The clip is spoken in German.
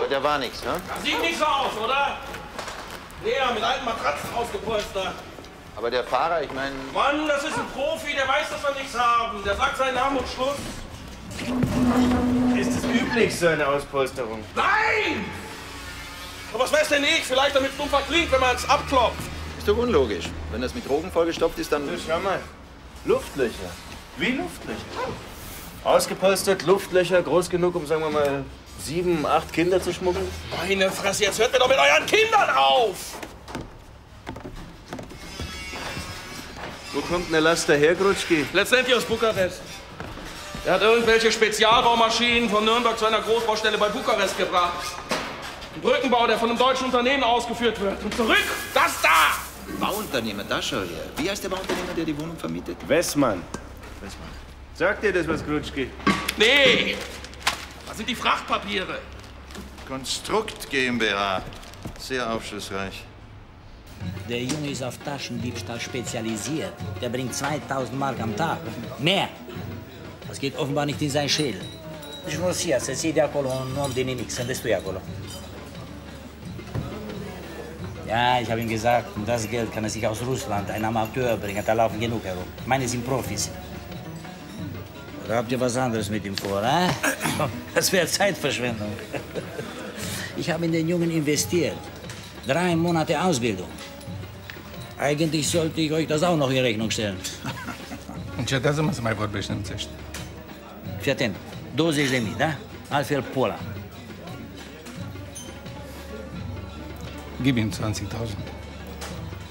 Aber der war nichts, ne? Das sieht nicht so aus, oder? Leer, mit alten Matratzen ausgepolstert. Aber der Fahrer, ich meine... Mann, das ist ein Profi, der weiß, dass wir nichts haben. Der sagt seinen Namen und Schluss. Ist es üblich, so eine Auspolsterung? Nein! Aber was weiß denn ich? Vielleicht damit es dumpfer klingt, wenn man es abklopft. Ist doch unlogisch. Wenn das mit Drogen vollgestopft ist, dann... Schau mal. Luftlöcher. Wie Luftlöcher. Ausgepolstert, Luftlöcher, groß genug, um, sagen wir mal, 7, 8 Kinder zu schmuggeln. Meine Fresse, jetzt hört mir doch mit euren Kindern auf! Wo kommt denn der Laster her, Grutschki? Letztendlich aus Bukarest. Er hat irgendwelche Spezialbaumaschinen von Nürnberg zu einer Großbaustelle bei Bukarest gebracht. Ein Brückenbau, der von einem deutschen Unternehmen ausgeführt wird. Und zurück, das da! Bauunternehmer, da schau her. Wie heißt der Bauunternehmer, der die Wohnung vermietet? Wessmann. Wessmann. Sagt dir das was, Grutschki? Nee! Das sind die Frachtpapiere. Konstrukt GmbH. Sehr aufschlussreich. Der Junge ist auf Taschendiebstahl spezialisiert. Der bringt 2000 Mark am Tag. Mehr. Das geht offenbar nicht in seinen Schädel. Deci nu sia, se siede acolo un om de nimic, sunt destui acolo. Ja, ich habe ihm gesagt, um das Geld kann er sich aus Russland ein Amateur bringen, da laufen genug herum. Meine sind Profis. Oder habt ihr was anderes mit ihm vor, eh? Das wäre Zeitverschwendung. Ich habe in den Jungen investiert. 3 Monate Ausbildung. Eigentlich sollte ich euch das auch noch in Rechnung stellen. Încetează-mă să mai vorbești nemțești. Fii atent, 20.000, da? Altfel Pola. Gib ihm 20.000.